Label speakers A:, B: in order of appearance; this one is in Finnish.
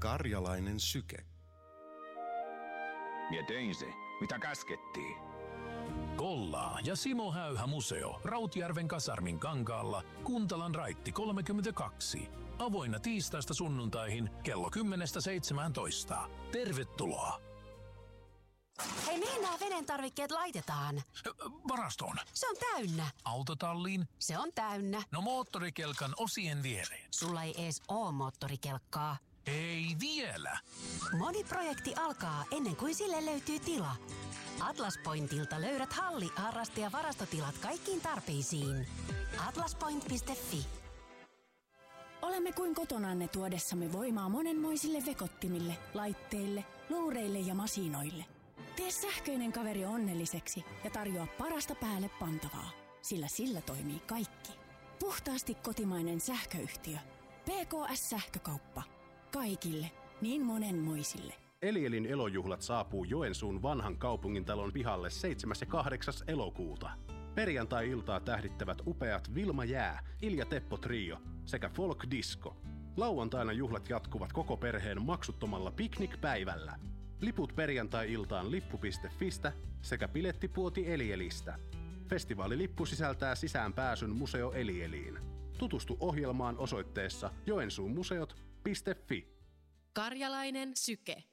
A: Karjalainen syke.
B: Mie tein se, mitä käskettiin.
C: Kollaa ja Simo Häyhä museo Rautjärven kasarmin kankaalla, Kuntalan raitti 32. Avoinna tiistaista sunnuntaihin kello 10-17. Tervetuloa!
D: Hei, mihin nämä veden tarvikkeet laitetaan?
C: Varastoon.
D: Se on täynnä.
C: Autotalliin.
D: Se on täynnä.
C: No moottorikelkan osien viereen.
D: Sulla ei ees oo moottorikelkkaa.
C: Ei vielä.
D: Moni projekti alkaa ennen kuin sille löytyy tila. Atlas Pointilta löydät halli-, harraste- ja varastotilat kaikkiin tarpeisiin. atlaspoint.fi.
E: Olemme kuin kotonanne tuodessamme voimaa monenmoisille vekottimille, laitteille, luureille ja masinoille. Tee sähköinen kaveri onnelliseksi ja tarjoa parasta päälle pantavaa, sillä sillä toimii kaikki. Puhtaasti kotimainen sähköyhtiö. PKS-sähkökauppa. Kaikille, niin monenmoisille.
F: Elielin elojuhlat saapuu Joensuun vanhan kaupungintalon pihalle 7. ja 8. elokuuta. Perjantai-iltaa tähdittävät upeat Vilma Jää, Ilja Teppo Trio sekä Folk Disco. Lauantaina juhlat jatkuvat koko perheen maksuttomalla piknikpäivällä. Liput perjantai-iltaan lippu.fistä sekä bilettipuoti Elielistä. Festivaalilippu sisältää sisäänpääsyn museo Elieliin. Tutustu ohjelmaan osoitteessa joensuunmuseot.fi.
G: Karjalainen syke.